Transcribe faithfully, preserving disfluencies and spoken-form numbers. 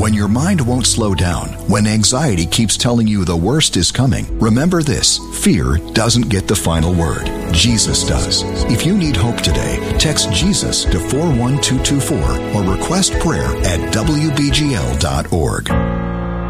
When your mind won't slow down, when anxiety keeps telling you the worst is coming, remember this: fear doesn't get the final word. Jesus does. If you need hope today, text Jesus to four one two two four or request prayer at W B G L dot org.